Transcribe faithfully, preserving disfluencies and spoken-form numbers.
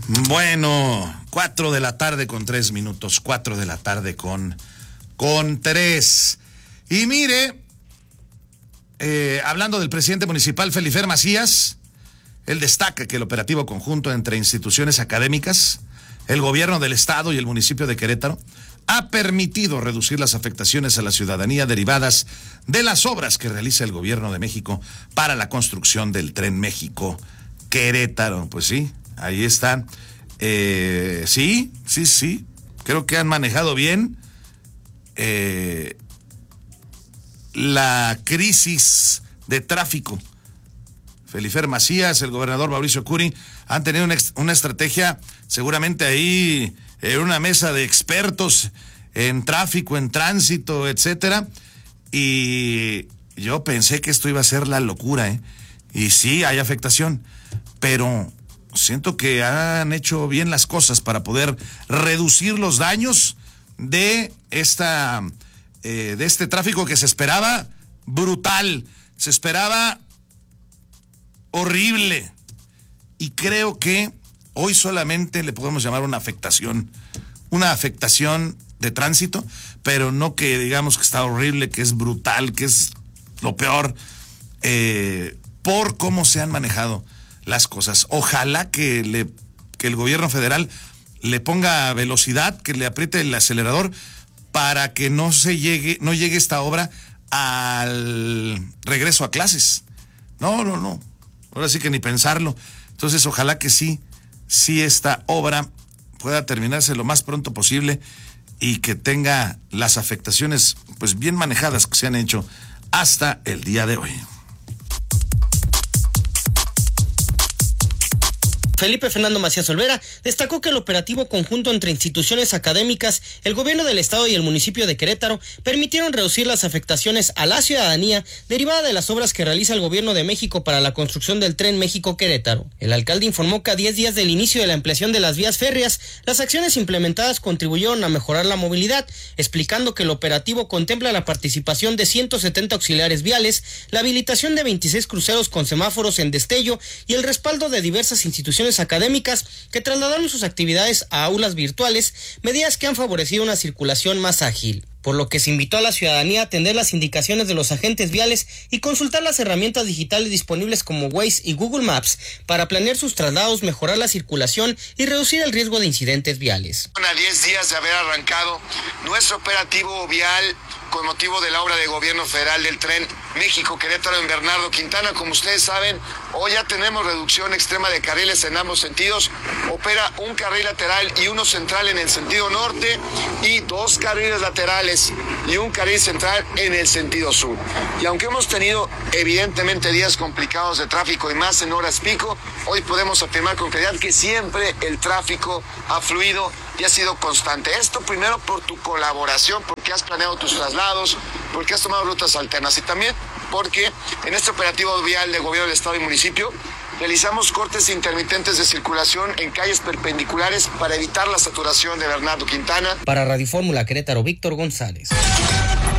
Bueno, cuatro de la tarde con tres minutos, cuatro de la tarde con, con tres. Y mire, eh, hablando del presidente municipal Felifer Macías, él destaca que el operativo conjunto entre instituciones académicas, el gobierno del estado y el municipio de Querétaro ha permitido reducir las afectaciones a la ciudadanía derivadas de las obras que realiza el gobierno de México para la construcción del Tren México-Querétaro. Pues sí, ahí está. Eh, sí, sí, sí. Creo que han manejado bien eh, la crisis de tráfico. Felifer Macías, el gobernador Mauricio Curi, han tenido una, una estrategia seguramente ahí en una mesa de expertos en tráfico, en tránsito, etcétera. Y yo pensé que esto iba a ser la locura, ¿eh? Y sí, hay afectación, pero siento que han hecho bien las cosas para poder reducir los daños de esta eh, de este tráfico que se esperaba brutal, se esperaba horrible, y creo que hoy solamente le podemos llamar una afectación, una afectación de tránsito, pero no que digamos que está horrible, que es brutal, que es lo peor, eh, por cómo se han manejado las cosas. Ojalá que le que el gobierno federal le ponga velocidad, que le apriete el acelerador para que no se llegue, no llegue esta obra al regreso a clases. No, no, no. Ahora sí que ni pensarlo. Entonces, ojalá que sí, sí esta obra pueda terminarse lo más pronto posible y que tenga las afectaciones pues bien manejadas que se han hecho hasta el día de hoy. Felipe Fernando Macías Olvera destacó que el operativo conjunto entre instituciones académicas, el gobierno del estado y el municipio de Querétaro permitieron reducir las afectaciones a la ciudadanía derivada de las obras que realiza el gobierno de México para la construcción del Tren México-Querétaro. El alcalde informó que a diez días del inicio de la ampliación de las vías férreas, las acciones implementadas contribuyeron a mejorar la movilidad, explicando que el operativo contempla la participación de ciento setenta auxiliares viales, la habilitación de veintiséis cruceros con semáforos en destello y el respaldo de diversas instituciones académicas que trasladaron sus actividades a aulas virtuales, medidas que han favorecido una circulación más ágil, por lo que se invitó a la ciudadanía a atender las indicaciones de los agentes viales y consultar las herramientas digitales disponibles como Waze y Google Maps para planear sus traslados, mejorar la circulación y reducir el riesgo de incidentes viales. A diez días de haber arrancado nuestro operativo vial con motivo de la obra de gobierno federal del Tren México-Querétaro en Bernardo Quintana, como ustedes saben, hoy ya tenemos reducción extrema de carriles en ambos sentidos. Opera un carril lateral y uno central en el sentido norte y dos carriles laterales y un carril central en el sentido sur. Y aunque hemos tenido evidentemente días complicados de tráfico y más en horas pico, hoy podemos afirmar con claridad que siempre el tráfico ha fluido y ha sido constante. Esto primero por tu colaboración, porque has planeado tus traslados, porque has tomado rutas alternas y también porque en este operativo vial de gobierno del estado y municipio realizamos cortes intermitentes de circulación en calles perpendiculares para evitar la saturación de Bernardo Quintana. Para Radio Fórmula Querétaro, Víctor González.